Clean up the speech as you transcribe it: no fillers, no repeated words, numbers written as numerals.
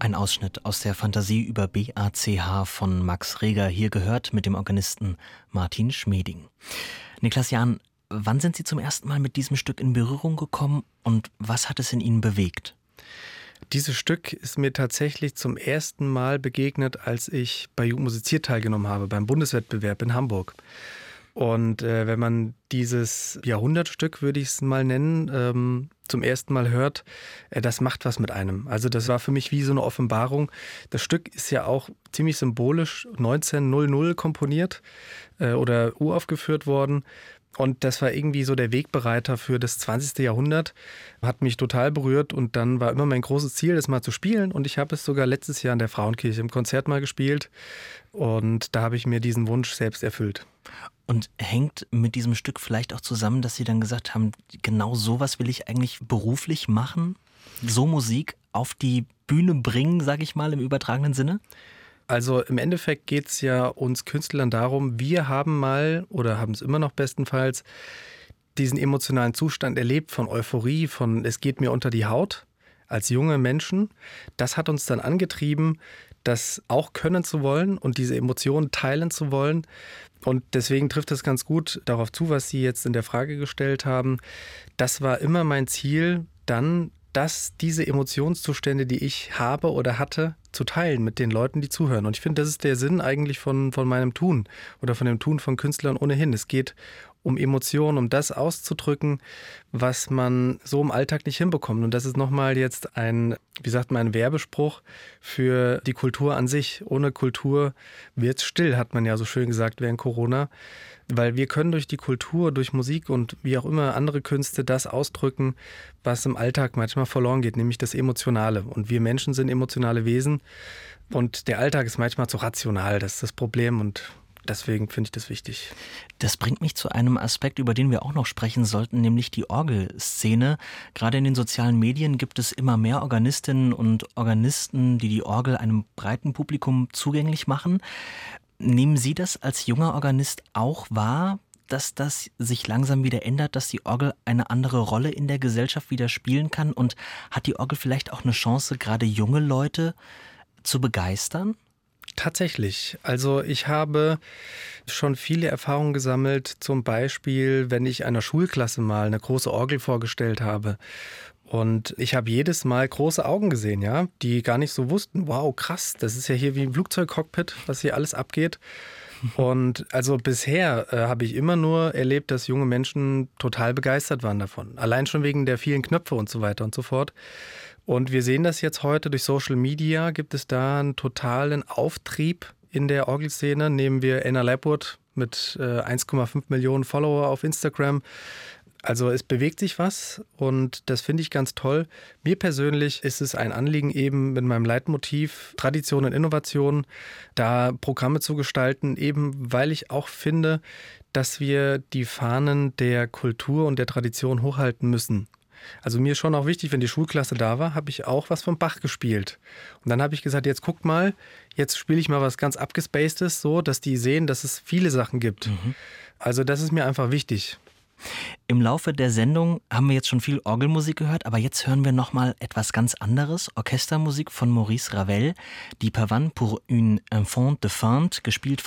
Ein Ausschnitt aus der Fantasie über BACH von Max Reger, hier gehört mit dem Organisten Martin Schmedding. Niklas Jahn, wann sind Sie zum ersten Mal mit diesem Stück in Berührung gekommen und was hat es in Ihnen bewegt? Dieses Stück ist mir tatsächlich zum ersten Mal begegnet, als ich bei Jugend musiziert teilgenommen habe, beim Bundeswettbewerb in Hamburg. Und wenn man dieses Jahrhundertstück, würde ich es mal nennen, zum ersten Mal hört, das macht was mit einem. Also das war für mich wie so eine Offenbarung. Das Stück ist ja auch ziemlich symbolisch 1900 komponiert oder uraufgeführt worden. Und das war irgendwie so der Wegbereiter für das 20. Jahrhundert, hat mich total berührt und dann war immer mein großes Ziel, das mal zu spielen und ich habe es sogar letztes Jahr in der Frauenkirche im Konzert mal gespielt und da habe ich mir diesen Wunsch selbst erfüllt. Und hängt mit diesem Stück vielleicht auch zusammen, dass Sie dann gesagt haben, genau sowas will ich eigentlich beruflich machen? So Musik auf die Bühne bringen, sage ich mal, im übertragenen Sinne? Also im Endeffekt geht es ja uns Künstlern darum, wir haben mal oder haben es immer noch bestenfalls diesen emotionalen Zustand erlebt von Euphorie, von es geht mir unter die Haut als junge Menschen. Das hat uns dann angetrieben, das auch können zu wollen und diese Emotionen teilen zu wollen. Und deswegen trifft es ganz gut darauf zu, was Sie jetzt in der Frage gestellt haben. Das war immer mein Ziel, dann diese Emotionszustände, die ich habe oder hatte, zu teilen mit den Leuten, die zuhören. Und ich finde, das ist der Sinn eigentlich von meinem Tun oder von dem Tun von Künstlern ohnehin. Es geht um Emotionen, um das auszudrücken, was man so im Alltag nicht hinbekommt. Und das ist nochmal jetzt ein Werbespruch für die Kultur an sich. Ohne Kultur wird's still, hat man ja so schön gesagt während Corona. Weil wir können durch die Kultur, durch Musik und wie auch immer andere Künste das ausdrücken, was im Alltag manchmal verloren geht, nämlich das Emotionale. Und wir Menschen sind emotionale Wesen und der Alltag ist manchmal zu rational. Das ist das Problem und deswegen finde ich das wichtig. Das bringt mich zu einem Aspekt, über den wir auch noch sprechen sollten, nämlich die Orgelszene. Gerade in den sozialen Medien gibt es immer mehr Organistinnen und Organisten, die die Orgel einem breiten Publikum zugänglich machen. Nehmen Sie das als junger Organist auch wahr, dass das sich langsam wieder ändert, dass die Orgel eine andere Rolle in der Gesellschaft wieder spielen kann? Und hat die Orgel vielleicht auch eine Chance, gerade junge Leute zu begeistern? Tatsächlich. Also ich habe schon viele Erfahrungen gesammelt, zum Beispiel, wenn ich einer Schulklasse mal eine große Orgel vorgestellt habe. Und ich habe jedes Mal große Augen gesehen, ja, die gar nicht so wussten, wow, krass, das ist ja hier wie ein Flugzeugcockpit, was hier alles abgeht. Und also bisher habe ich immer nur erlebt, dass junge Menschen total begeistert waren davon. Allein schon wegen der vielen Knöpfe und so weiter und so fort. Und wir sehen das jetzt heute durch Social Media, gibt es da einen totalen Auftrieb in der Orgelszene. Nehmen wir Anna Lapwood mit 1,5 Millionen Follower auf Instagram. Also es bewegt sich was und das finde ich ganz toll. Mir persönlich ist es ein Anliegen eben mit meinem Leitmotiv Tradition und Innovation, da Programme zu gestalten, eben weil ich auch finde, dass wir die Fahnen der Kultur und der Tradition hochhalten müssen. Also mir ist schon auch wichtig, wenn die Schulklasse da war, habe ich auch was von Bach gespielt. Und dann habe ich gesagt, jetzt guckt mal, jetzt spiele ich mal was ganz Abgespacedes, so dass die sehen, dass es viele Sachen gibt. Also das ist mir einfach wichtig. Im Laufe der Sendung haben wir jetzt schon viel Orgelmusik gehört, aber jetzt hören wir nochmal etwas ganz anderes. Orchestermusik von Maurice Ravel, die Pavane pour une enfant de Fante, gespielt